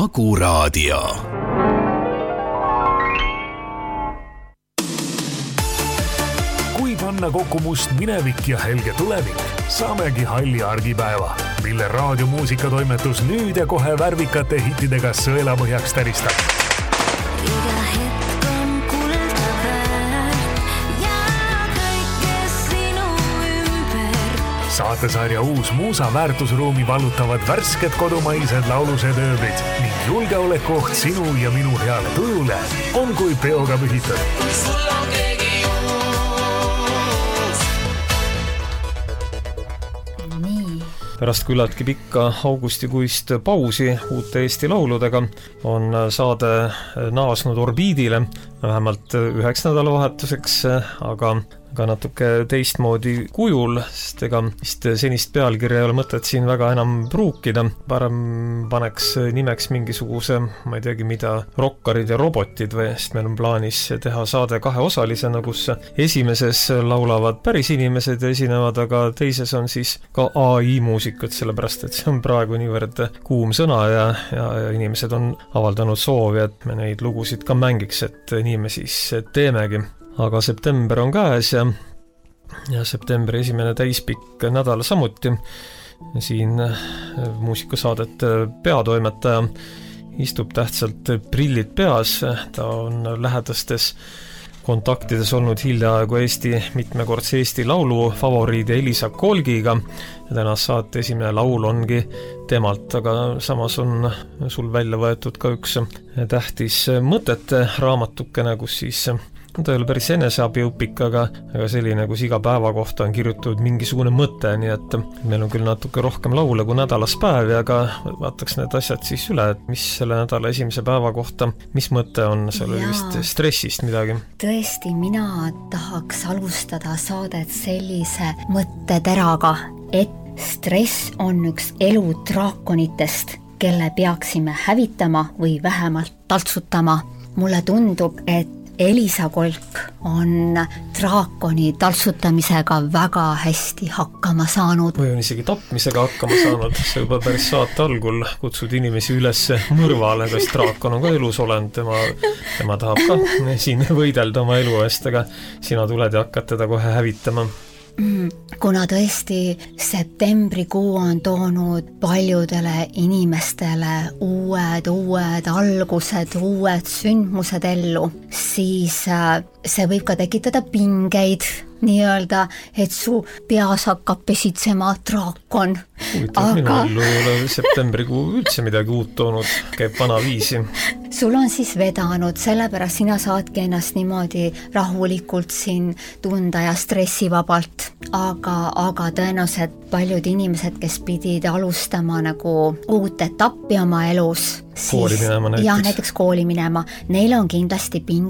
Sagu Raadio. Kui panna kokku must minevik ja helge tulevik, saamegi halli argipäeva, mille raadiomuusikatoimetus nüüd ja kohe värvikate hittidega sõelapõhjaks täristab. Saatesarja uus muusa väärtusruumi vallutavad värsked kodumaised laulused ööbrid ning julgeolekuoht sinu ja minu heale tujule on kui peoga pühitud. Pärast küllaltki pikka augustikuist pausi uute Eesti lauludega on saade naasnud orbiidile vähemalt 1 nädalavahetuseks, aga natuke teistmoodi kujul, sest ega senist pealkirja ei ole mõtet siin väga enam pruukida. Parem paneks nimeks mingisuguse, ma ei teagi mida, rokkarid ja robotid või, sest meil on plaanis teha saade 2-osalisena, kus esimeses laulavad päris inimesed ja esinevad, aga teises on siis ka AI-muusikud, sellepärast et see on praegu niivõrd kuum sõna ja inimesed on avaldanud soovi, et me neid lugusid ka mängiks, et nii me siis teemegi. Aga september on käes ja septembri esimene täispikk nädal samuti. Siin muusikasaadet peatoimetaja istub tähtsalt prillid peas. Ta on lähedastes kontaktides olnud hiljaaegu mitmekordse Eesti laulu favoriidi Elisa Kolgiga. Tänast saate esimene laul ongi temalt, aga samas on sul välja võetud ka üks tähtis mõtete raamatukene, kus siis ta ei ole päris eneseabiõpik, aga selline, kus iga päeva kohta on kirjutatud mingisugune mõte, nii et meil on küll natuke rohkem laule kui nädalas päevi, aga vaataks need asjad siis üle, et mis selle nädala esimese päeva kohta, mis mõte on, seal oli vist stressist midagi. Tõesti, mina tahaks alustada saadet sellise mõtteteraga, et stress on üks elu draakonitest, kelle peaksime hävitama või vähemalt taltsutama. Mulle tundub, et Elisa Kolk on draakoni taltsutamisega väga hästi hakkama saanud. Või on isegi tapmisega hakkama saanud. See juba päris saate algul kutsud inimesi üles mõrvale, kas draakon on ka elus olend. Tema tahab ka siin võidelda oma elu eest, aga sina tuled ja hakkad teda kohe hävitama. Kuna tõesti septembrikuu on toonud paljudele inimestele uued algused, uued sündmused ellu, siis see võib ka tekitada pingeid, nii-öelda, et su peas hakkab pesitsema draakon. Minu ellu ei ole septembrikuu üldse midagi uut toonud, käib vana viisi. Sul on siis vedanud, sellepärast sina saadki ennast niimoodi rahulikult siin tunda ja stressivabalt, aga tõenäoliselt paljud inimesed, kes pidid alustama nagu uut etappi oma elus, kooli minema näiteks. Ja näiteks kooli minema, neil on kindlasti pinge